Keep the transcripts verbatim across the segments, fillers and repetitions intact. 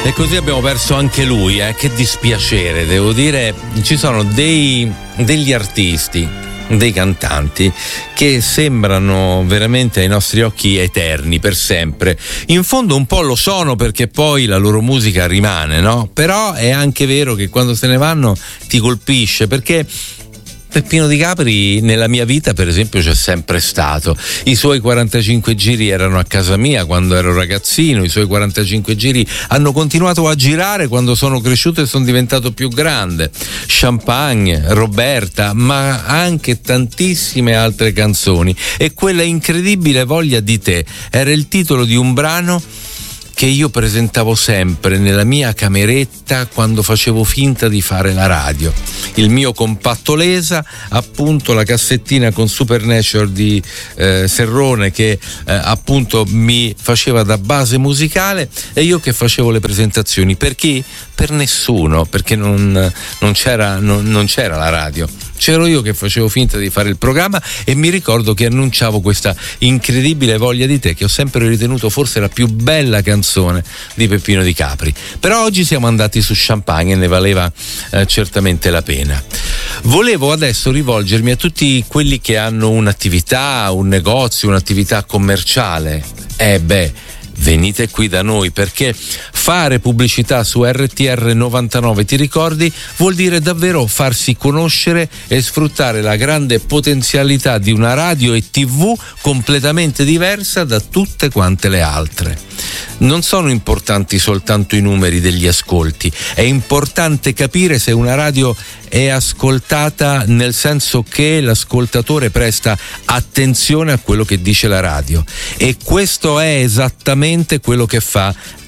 E così abbiamo perso anche lui, eh? Che dispiacere, devo dire. Ci sono dei, degli artisti, dei cantanti che sembrano veramente ai nostri occhi eterni per sempre. In fondo un po' lo sono, perché poi la loro musica rimane, no? Però è anche vero che quando se ne vanno ti colpisce, perché Peppino Di Capri nella mia vita, per esempio, c'è sempre stato. I suoi quarantacinque giri erano a casa mia quando ero ragazzino, i suoi quarantacinque giri hanno continuato a girare quando sono cresciuto e sono diventato più grande. Champagne, Roberta, ma anche tantissime altre canzoni. E quella incredibile Voglia di te era il titolo di un brano che io presentavo sempre nella mia cameretta quando facevo finta di fare la radio. Il mio compatto Lesa, appunto la cassettina con Supernatural di eh, Serrone che eh, appunto mi faceva da base musicale, e io che facevo le presentazioni. Per chi? Per nessuno, perché non, non c'era, non, non c'era la radio. C'ero io che facevo finta di fare il programma, e mi ricordo che annunciavo questa incredibile Voglia di te, che ho sempre ritenuto forse la più bella canzone di Peppino Di Capri. Però oggi siamo andati su Champagne e ne valeva eh, certamente la pena. Volevo adesso rivolgermi a tutti quelli che hanno un'attività, un negozio, un'attività commerciale. Eh beh, venite qui da noi, perché fare pubblicità su R T R novantanove, ti ricordi, vuol dire davvero farsi conoscere e sfruttare la grande potenzialità di una radio e tivù completamente diversa da tutte quante le altre. Non sono importanti soltanto i numeri degli ascolti, è importante capire se una radio è ascoltata, nel senso che l'ascoltatore presta attenzione a quello che dice la radio, e questo è esattamente quello che fa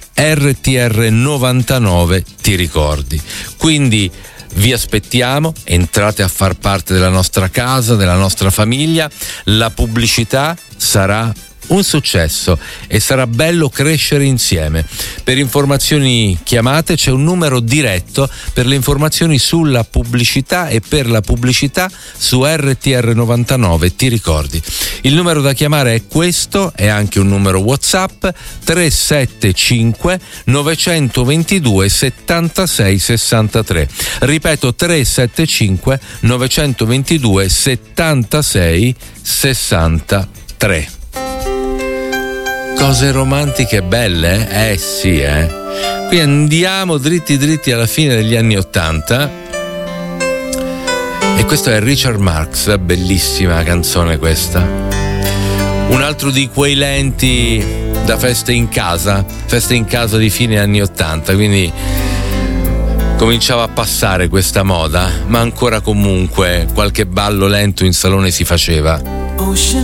R T R novantanove, ti ricordi. Quindi vi aspettiamo, entrate a far parte della nostra casa, della nostra famiglia. La pubblicità sarà un successo e sarà bello crescere insieme. Per informazioni chiamate, c'è un numero diretto per le informazioni sulla pubblicità e per la pubblicità su R T R novantanove, ti ricordi. Il numero da chiamare è questo, è anche un numero WhatsApp: tre sette cinque nove due due settantasei sessantatré. Ripeto, tre sette cinque nove due due settantasei sessantatré. Cose romantiche belle, eh? Eh sì, eh. Qui andiamo dritti dritti alla fine degli anni Ottanta, e questo è Richard Marx, bellissima canzone questa. Un altro di quei lenti da feste in casa, feste in casa di fine anni Ottanta, quindi cominciava a passare questa moda, ma ancora comunque qualche ballo lento in salone si faceva. Ocean